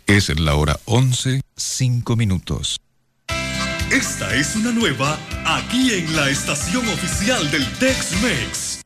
Es la hora 11:05. Esta es una nueva aquí en la estación oficial del Tex-Mex.